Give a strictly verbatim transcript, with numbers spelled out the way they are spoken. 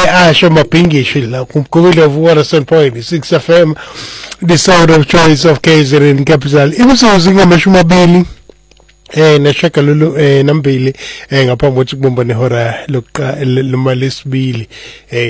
asho mabhingishi la kumkhulule of one point six F M, the sound of choice of K Z N capital. Ikusuzu ngamashumi amabili eh neshagalulu eh nambili eh ngaphambi kokuthi kubomba nehora lokqa loma lesibili eh